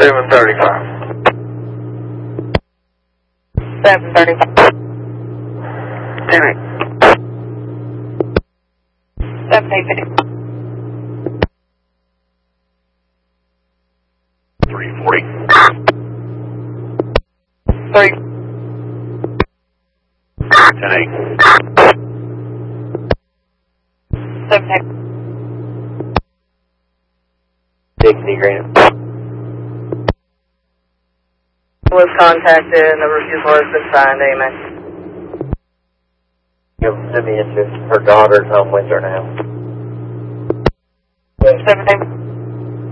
735. 735. 10-8. 7850. 340. 3. 10-8. 7 60 grand. was contacted and the refusal has been signed. Amen. Send me into her daughter's home with her now. 7